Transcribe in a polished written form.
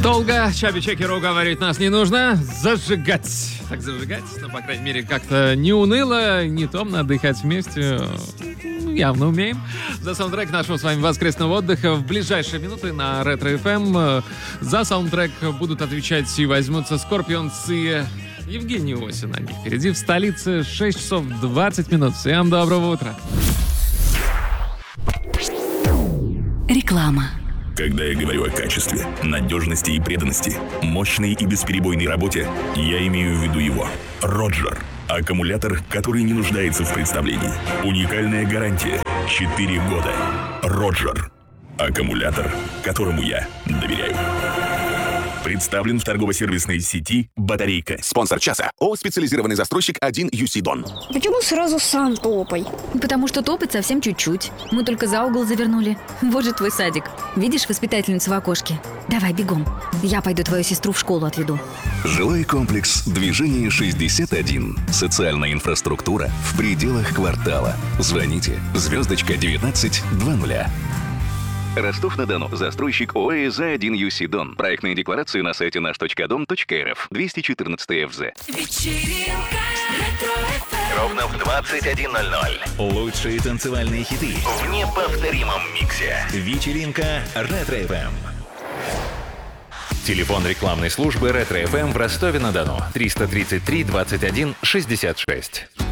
Долго Чаби-Чекеру говорить нас не нужно. Зажигать. Так зажигать, но, по крайней мере, как-то не уныло, не томно отдыхать вместе. Явно умеем. За саундтрек нашего с вами воскресного отдыха в ближайшие минуты на Ретро-ФМ за саундтрек будут отвечать и возьмутся Скорпионс и Евгений Осин. Они впереди в столице 6 часов 20 минут. Всем доброго утра. Реклама. Когда я говорю о качестве, надежности и преданности, мощной и бесперебойной работе, я имею в виду его. Роджер. Аккумулятор, который не нуждается в представлении. Уникальная гарантия. 4 года. Роджер. Аккумулятор, которому я доверяю. Представлен в торгово-сервисной сети «Батарейка». Спонсор часа. ООО «Специализированный застройщик 1 UC Дон». Почему сразу сам топай? Потому что топать совсем чуть-чуть. Мы только за угол завернули. Вот же твой садик. Видишь воспитательницу в окошке? Давай, бегом. Я пойду твою сестру в школу отведу. Жилой комплекс «Движение 61». Социальная инфраструктура в пределах квартала. Звоните *1920. Ростов-на-Дону. Застройщик ОАЭ «За1 ЮСИ Дон». Проектные декларации на сайте наш.дом.рф. 214 ФЗ. Вечеринка Ретро-ФМ. Ровно в 21:00. Лучшие танцевальные хиты В неповторимом миксе. Вечеринка Ретро-ФМ. Телефон рекламной службы Ретро-ФМ в Ростове-на-Дону. 333 21 66.